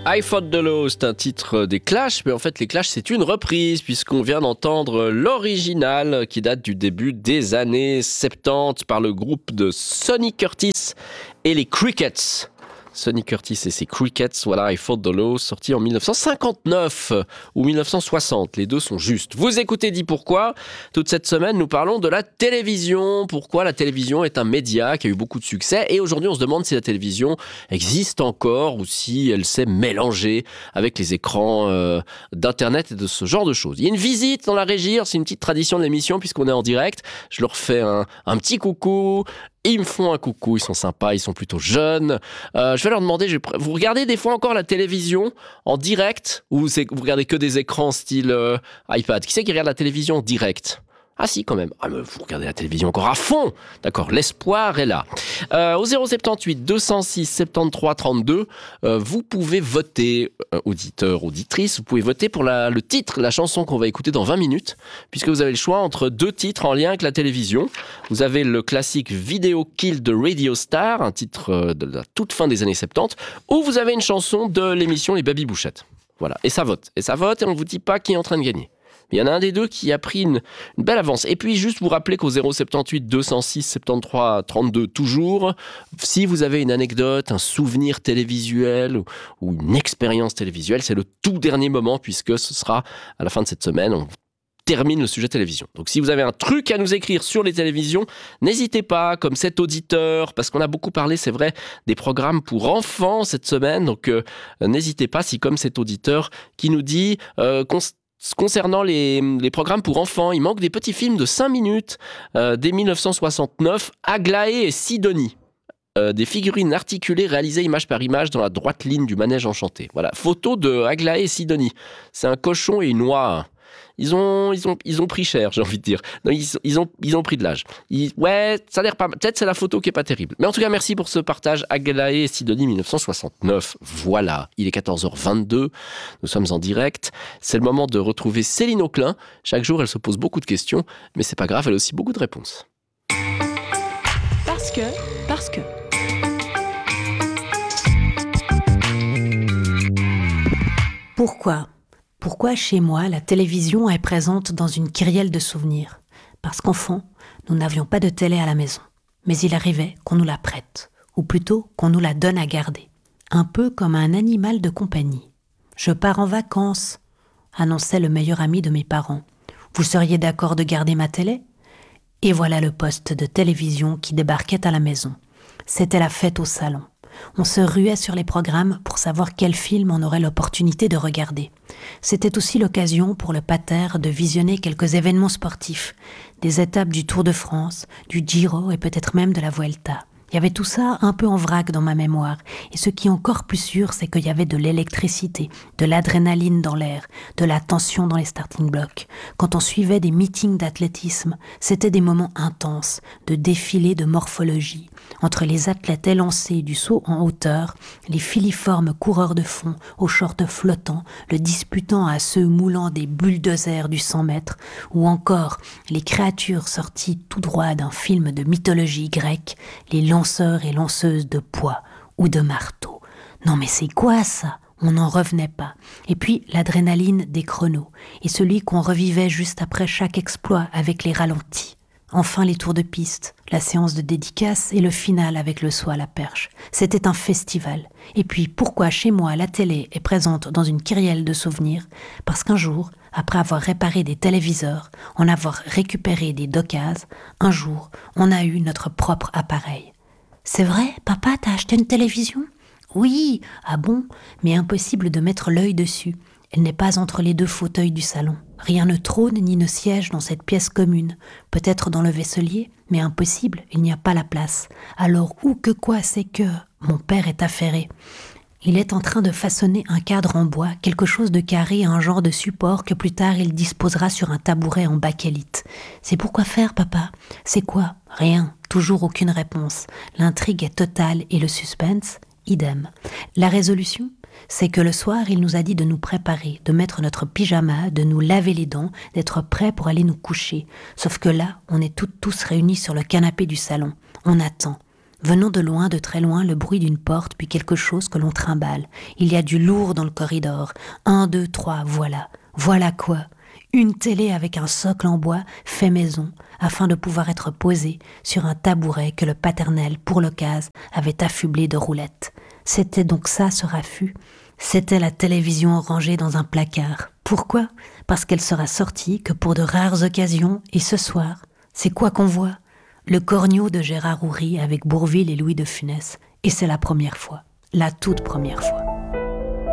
I Fought the Law, c'est un titre des Clash, mais en fait les Clash c'est une reprise puisqu'on vient d'entendre l'original qui date du début des années 70 par le groupe de Sonny Curtis et les Crickets. Sonny Curtis et ses Crickets, voilà, I Fought the Law, sorti en 1959 ou 1960, les deux sont justes. Vous écoutez Dis Pourquoi. Toute cette semaine, nous parlons de la télévision. Pourquoi la télévision est un média qui a eu beaucoup de succès. Et aujourd'hui, on se demande si la télévision existe encore ou si elle s'est mélangée avec les écrans d'Internet et de ce genre de choses. Il y a une visite dans la régie, c'est une petite tradition de l'émission puisqu'on est en direct. Je leur fais un petit coucou. Ils me font un coucou, ils sont sympas, ils sont plutôt jeunes. Je vais leur demander, vous regardez des fois encore la télévision en direct ou vous regardez que des écrans style iPad? Qui c'est qui regarde la télévision en direct? Ah si, quand même. Ah, mais vous regardez la télévision encore à fond. D'accord, l'espoir est là. Au 078 206 73 32, vous pouvez voter, auditeur, auditrice, vous pouvez voter pour le titre, la chanson qu'on va écouter dans 20 minutes, puisque vous avez le choix entre deux titres en lien avec la télévision. Vous avez le classique Video Kill the Radio Star, un titre de la toute fin des années 70, ou vous avez une chanson de l'émission Les Baby Bouchettes. Voilà, et ça vote, et on ne vous dit pas qui est en train de gagner. Il y en a un des deux qui a pris une belle avance. Et puis, juste vous rappeler qu'au 078 206 73 32, toujours, si vous avez une anecdote, un souvenir télévisuel ou une expérience télévisuelle, c'est le tout dernier moment puisque ce sera à la fin de cette semaine. On termine le sujet télévision. Donc, si vous avez un truc à nous écrire sur les télévisions, n'hésitez pas, comme cet auditeur, parce qu'on a beaucoup parlé, c'est vrai, des programmes pour enfants cette semaine. Donc, n'hésitez pas si, comme cet auditeur qui nous dit concernant les programmes pour enfants, il manque des petits films de 5 minutes dès 1969, Aglaé et Sidonie. Des figurines articulées réalisées image par image dans la droite ligne du manège enchanté. Voilà, photo de Aglaé et Sidonie. C'est un cochon et une oie. Ils ont pris cher, j'ai envie de dire. Non, ils ont pris de l'âge. Ouais, ça a l'air pas mal. Peut-être c'est la photo qui est pas terrible. Mais en tout cas, merci pour ce partage. Aglaé et Sidonie 1969. Voilà, il est 14h22. Nous sommes en direct. C'est le moment de retrouver Céline Auclin. Chaque jour, elle se pose beaucoup de questions, mais c'est pas grave, elle a aussi beaucoup de réponses. Parce que. Pourquoi chez moi, la télévision est présente dans une kyrielle de souvenirs? Parce qu'enfant, nous n'avions pas de télé à la maison. Mais il arrivait qu'on nous la prête, ou plutôt qu'on nous la donne à garder. Un peu comme un animal de compagnie. « Je pars en vacances », annonçait le meilleur ami de mes parents. « Vous seriez d'accord de garder ma télé ?» Et voilà le poste de télévision qui débarquait à la maison. C'était la fête au salon. On se ruait sur les programmes pour savoir quel film on aurait l'opportunité de regarder. C'était aussi l'occasion pour le pater de visionner quelques événements sportifs, des étapes du Tour de France, du Giro et peut-être même de la Vuelta. Il y avait tout ça un peu en vrac dans ma mémoire. Et ce qui est encore plus sûr, c'est qu'il y avait de l'électricité, de l'adrénaline dans l'air, de la tension dans les starting blocks. Quand on suivait des meetings d'athlétisme, c'était des moments intenses, de défilés de morphologie. Entre les athlètes élancés du saut en hauteur, les filiformes coureurs de fond aux shorts flottants, le disputant à ceux moulant des bulldozers du 100 mètres, ou encore les créatures sorties tout droit d'un film de mythologie grecque, les lanceurs et lanceuses de poids ou de marteaux. Non mais c'est quoi ça? On n'en revenait pas. Et puis l'adrénaline des chronos, et celui qu'on revivait juste après chaque exploit avec les ralentis. Enfin les tours de piste, la séance de dédicace et le final avec le saut à la perche. C'était un festival. Et puis pourquoi chez moi la télé est présente dans une kyrielle de souvenirs? Parce qu'un jour, après avoir réparé des téléviseurs, en avoir récupéré des docazes, un jour, on a eu notre propre appareil. « C'est vrai, papa, t'as acheté une télévision ?»« Oui, ah bon, mais impossible de mettre l'œil dessus. Elle n'est pas entre les deux fauteuils du salon. Rien ne trône ni ne siège dans cette pièce commune. Peut-être dans le vaisselier, mais impossible, il n'y a pas la place. Alors où que quoi, c'est que mon père est affairé. Il est en train de façonner un cadre en bois, quelque chose de carré, un genre de support que plus tard il disposera sur un tabouret en bakélite. C'est pourquoi faire, papa? C'est quoi? Rien, toujours aucune réponse. L'intrigue est totale et le suspense, idem. La résolution? C'est que le soir, il nous a dit de nous préparer, de mettre notre pyjama, de nous laver les dents, d'être prêts pour aller nous coucher. Sauf que là, on est tous réunis sur le canapé du salon. On attend. Venant de loin, de très loin, le bruit d'une porte, puis quelque chose que l'on trimballe. Il y a du lourd dans le corridor. 1, 2, 3, voilà. Voilà quoi? Une télé avec un socle en bois fait maison, afin de pouvoir être posée sur un tabouret que le paternel, pour l'occasion, avait affublé de roulettes. C'était donc ça, ce raffut. C'était la télévision rangée dans un placard. Pourquoi? Parce qu'elle sera sortie que pour de rares occasions, et ce soir, c'est quoi qu'on voit? Le Cornio de Gérard Houry avec Bourvil et Louis de Funès. Et c'est la première fois, la toute première fois.